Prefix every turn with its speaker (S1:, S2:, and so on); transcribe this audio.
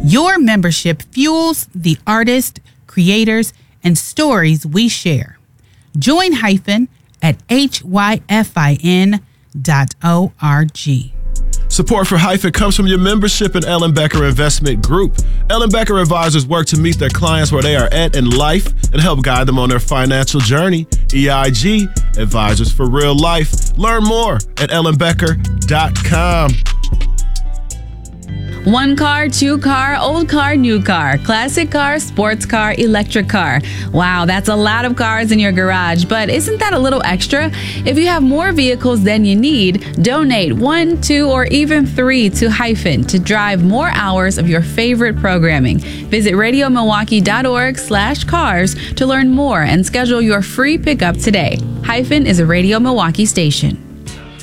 S1: Your membership fuels the artists, creators, and stories we share. Join Hyphen at hyfin.org.
S2: Support for Hyphen comes from your membership in Ellen Becker Investment Group. Ellen Becker advisors work to meet their clients where they are at in life and help guide them on their financial journey. EIG, advisors for real life. Learn more at ellenbecker.com.
S3: One car, two car, old car, new car, classic car, sports car, electric car. Wow, that's a lot of cars in your garage, but isn't that a little extra? If you have more vehicles than you need, donate 1, 2, or even 3 to Hyphen to drive more hours of your favorite programming. Visit radiomilwaukee.org/cars to learn more and schedule your free pickup today. Hyphen is a Radio Milwaukee station.